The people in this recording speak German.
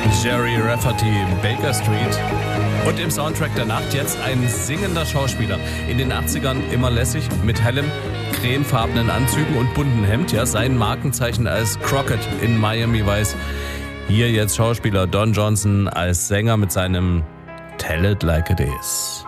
Jerry Rafferty, Baker Street. Und im Soundtrack der Nacht jetzt ein singender Schauspieler. In den 80ern immer lässig, mit hellem, cremefarbenen Anzügen und bunten Hemd. Ja, sein Markenzeichen als Crockett in Miami Vice. Hier jetzt Schauspieler Don Johnson als Sänger mit seinem Tell It Like It Is.